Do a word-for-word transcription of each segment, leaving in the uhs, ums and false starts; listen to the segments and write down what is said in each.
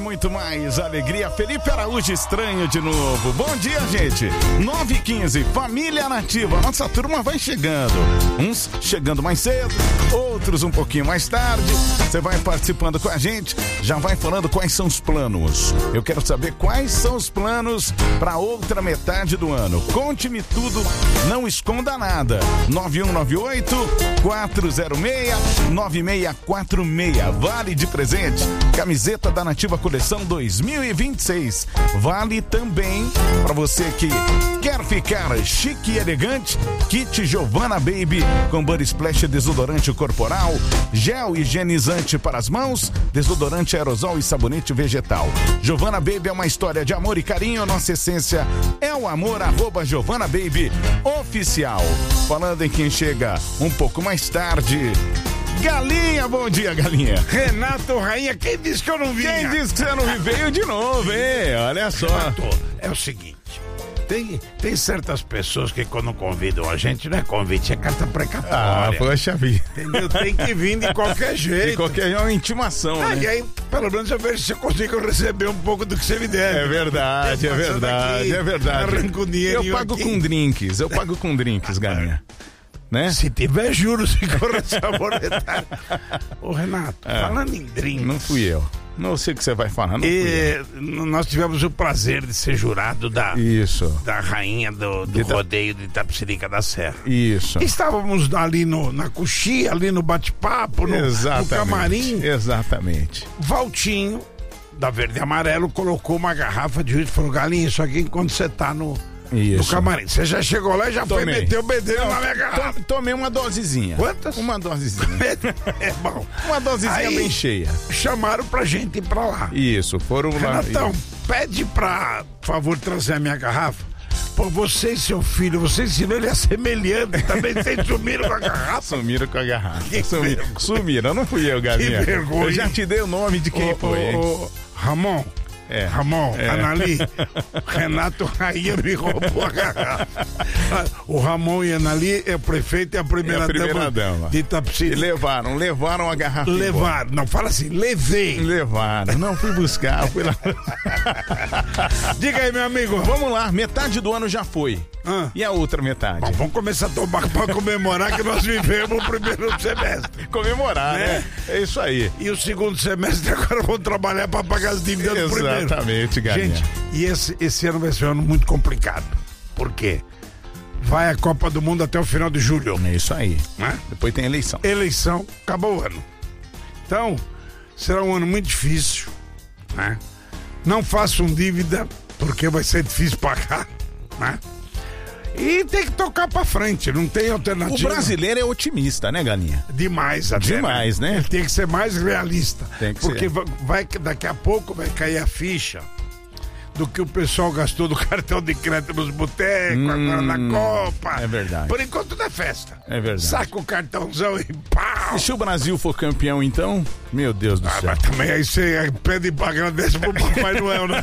muito mais alegria. Felipe Araújo estranho de novo. Bom dia, gente. nove e quinze, Família Nativa. Nossa turma vai chegando. Uns chegando mais cedo, outros um pouquinho mais tarde. Você vai participando com a gente, já vai falando quais são os planos. Eu quero saber quais são os planos para outra metade do ano. Conte-me tudo, não esconda nada. nove um nove oito, quatro zero seis, nove seis quatro seis. Vale de presente, camiseta da Nativa Coleção dois mil e vinte e seis. Vale também para você que quer ficar chique e elegante, kit Giovanna Baby com Body Splash desodorante corporal, gel higienizante para as mãos, desodorante aerosol e sabonete vegetal. Giovanna Baby é uma história de amor e carinho, nossa essência é o amor, arroba Giovanna Baby oficial. Falando em quem chega um pouco mais tarde, Galinha, bom dia, Galinha. Renato Rainha, quem disse que eu não vinha? Quem disse que você não veio de novo, hein? Olha só. Renato, é o seguinte, tem, tem certas pessoas que quando convidam a gente, não é convite, é carta precatória. Ah, poxa vida. Entendeu? Tem que vir de qualquer jeito. De qualquer é uma intimação, ah, né? E aí, pelo menos eu vejo se eu consigo receber um pouco do que você me deve. É verdade, é verdade, aqui, é verdade. Arranco dinheiro. Eu pago aqui. com drinks, eu pago com drinks, Galinha. Né? Se tiver juros e correção monetária. Ô Renato, é, falando em drinks. Não fui eu. Não sei o que você vai falar. Não e, nós tivemos o prazer de ser jurado da, Isso. da rainha do, do de rodeio de Itapecerica da Serra. Isso. Estávamos ali no, na coxia, ali no bate-papo, no, no camarim. Exatamente. Valtinho, da Verde e Amarelo, colocou uma garrafa de uísque e falou: Galinha, isso aqui enquanto você tá no... Isso. No camarim. Você já chegou lá e já Tomei. foi meter o bedelho na minha garrafa. Tomei uma dosezinha. Quantas? Uma dosezinha. É bom. Uma dosezinha aí, bem cheia. Chamaram pra gente ir pra lá. Isso, foram lá. Renatão, pede pra, por favor, trazer a minha garrafa. Pô, você e seu filho, você ensinou ele a ser meliante. Também vocês sumiram com a garrafa. Sumiram com a garrafa. Sumiram. Sumiram, não fui eu, Galinha. Que vergonha. Eu já te dei o nome de quem ô, foi. Ô, ô, Ramon. É. Ramon, é. Anali, Renato Rainha me roubou a garrafa. O Ramon e a Anali é o prefeito e a primeira, é a primeira dama, dama de Itapecerica. Levaram, levaram a garrafa. Levaram, não, fala assim, levei. Levaram, não fui buscar, fui lá. Diga aí, meu amigo. Vamos lá, metade do ano já foi. Ah. E a outra metade? Bom, vamos começar a tomar para comemorar que nós vivemos o primeiro semestre. Comemorar, né? né? É isso aí. E o segundo semestre agora vamos trabalhar para pagar as dívidas do primeiro. Exatamente, Galinha. Gente, e esse, esse ano vai ser um ano muito complicado. Por quê? Vai a Copa do Mundo até o final de julho. É isso aí. Né? Depois tem eleição. Eleição, acabou o ano. Então, será um ano muito difícil. Né? Não façam dívida, porque vai ser difícil pagar. Né? E tem que tocar pra frente, não tem alternativa. O brasileiro é otimista, né, Galinha? Demais, até. Demais, né? Ele tem que ser mais realista. Tem que porque ser. Vai, daqui a pouco vai cair a ficha do que o pessoal gastou do cartão de crédito nos botecos, hum, agora na Copa. É verdade. Por enquanto não é festa. É verdade. Saca o cartãozão e pau. E se o Brasil for campeão, então? Meu Deus do ah, céu. Mas também aí você pede pra agradece pro Papai Noel, né?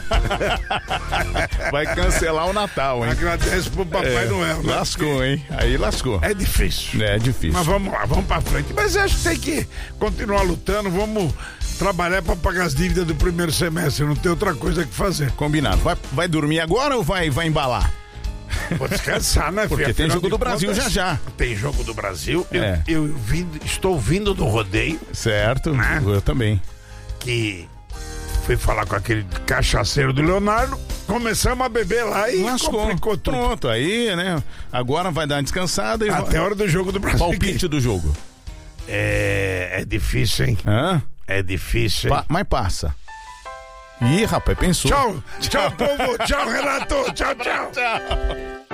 Vai cancelar o Natal, hein? Agradece pro Papai é, Noel. Né? Lascou, hein? Aí lascou. É difícil. É difícil. Mas vamos lá, vamos pra frente. Mas acho que tem que continuar lutando, vamos trabalhar pra pagar as dívidas do primeiro semestre, não tem outra coisa que fazer. Combinado. Vai, vai dormir agora ou vai, vai embalar? Vou descansar, né, Porque filho? tem jogo do Brasil já já. Tem jogo do Brasil. É. Eu, eu vim, estou vindo do rodeio. Certo, né? Eu também. Que fui falar com aquele cachaceiro do Leonardo. Começamos a beber lá e lascou. Complicou tudo. Pronto, aí, né? Agora vai dar uma descansada. E até vai... a hora do jogo do Brasil. Palpite do jogo. É, é difícil, hein? Hã? É difícil, hein? Pa- mas passa. Ih, rapaz, pensou. Tchau, tchau, povo. Tchau, Renato. Tchau, tchau. Tchau.